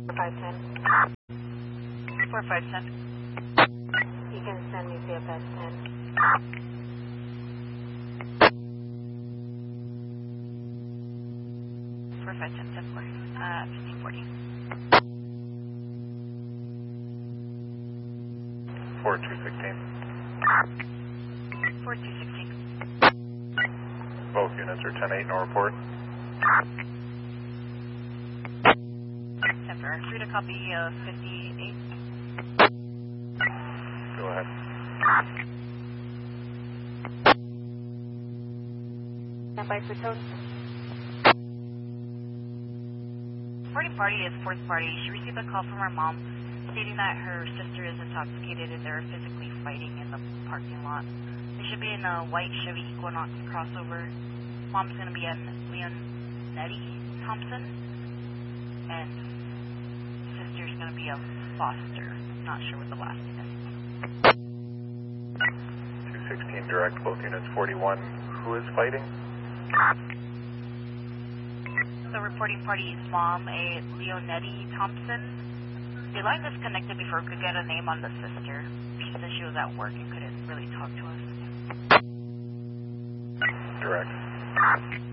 4510. 4510. You can send me CFS 10. 4510, 1540. 4216. 4216. Both units are 10-8, no report. Denver, free to copy 58. Go ahead. Stand by for toast. Reporting party is fourth party. She received a call from her mom stating that her sister is intoxicated and they're physically fighting in the parking lot. They should be in a white Chevy Equinox crossover. Mom's going to be in Leonetti Thompson, and sister's going to be a Foster. Not sure what the last name is. 216 direct, both units 41. Who is fighting? The reporting party's mom, a Leonetti Thompson. The line disconnected before we could get a name on the sister. She said she was at work and couldn't really talk to us. Direct.